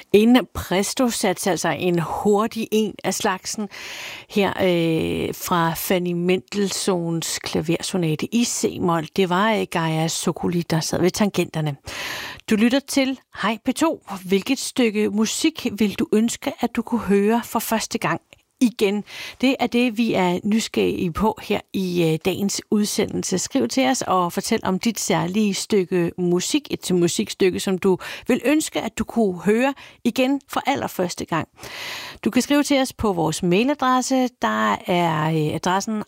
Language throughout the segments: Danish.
En presto-sats, altså en hurtig en af slagsen, her fra Fanny Mendelssohns klaversonate i C-mol. Det var Gaia Sokoli, der sad ved tangenterne. Du lytter til Hej P2. Hvilket stykke musik vil du ønske, at du kunne høre for første gang igen? Det er det, vi er nysgerrige på her i dagens udsendelse. Skriv til os og fortæl om dit særlige stykke musik, et musikstykke, som du vil ønske, at du kunne høre igen for allerførste gang. Du kan skrive til os på vores mailadresse. Der er adressen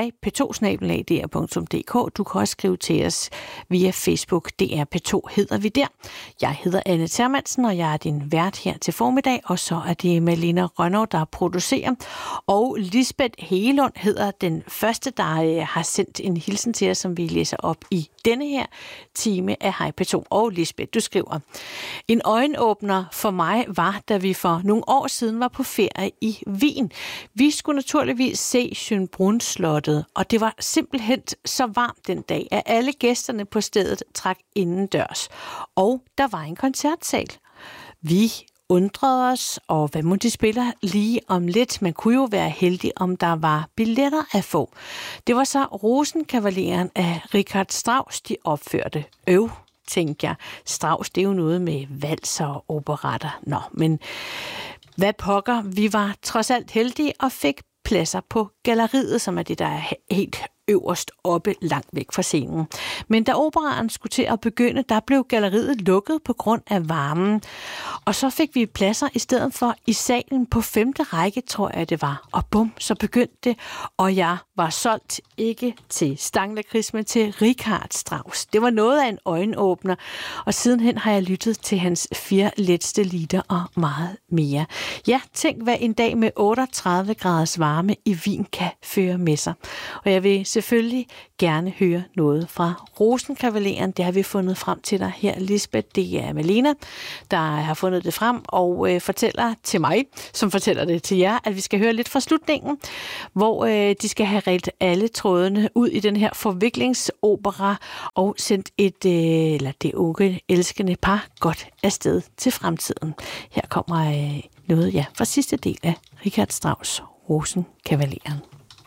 hejp2@dr.dk. Du kan også skrive til os via Facebook. DR P2 hedder vi der. Jeg hedder Anne Termansen, og jeg er din vært her til formiddag. Og så er det Malene Rønnow, der producerer. Og Lisbeth Hegelund hedder den første, der har sendt en hilsen til os, som vi læser op i denne her time af Hej P2. Og Lisbeth, du skriver: en øjenåbner for mig var, da vi for nogle år siden var på ferie i Wien. Vi skulle naturligvis se Schönbrunn-slottet, og det var simpelthen så varmt den dag, at alle gæsterne på stedet trak indendørs. Og der var en koncertsal. Vi undrede os, og hvad må de spille lige om lidt? Man kunne jo være heldig, om der var billetter at få. Det var så Rosenkavaleren af Richard Strauss, de opførte. Tænkte jeg. Strauss, det er jo noget med valser og operetter. Nå, men hvad pokker? Vi var trods alt heldige og fik pladser på galleriet, som er det, der er helt øverst oppe, langt væk fra scenen. Men da operaen skulle til at begynde, der blev galleriet lukket på grund af varmen. Og så fik vi pladser i stedet for i salen på 5. række, tror jeg det var. Og bum, så begyndte det, og jeg var solgt ikke til Stanglakris, men til Richard Strauss. Det var noget af en øjenåbner, og sidenhen har jeg lyttet til hans 4 letste lieder og meget mere. Ja, tænk hvad en dag med 38 graders varme i Wien kan føre med sig. Og jeg vil selvfølgelig gerne høre noget fra Rosenkavaleren. Det har vi fundet frem til dig her, Lisbeth. Det er Malena, der har fundet det frem og fortæller til mig, som fortæller det til jer, at vi skal høre lidt fra slutningen, hvor de skal have redt alle trådene ud i den her forviklingsopera og sendt det unge elskende par godt afsted til fremtiden. Her kommer noget fra sidste del af Richard Strauss' Rosenkavaleren.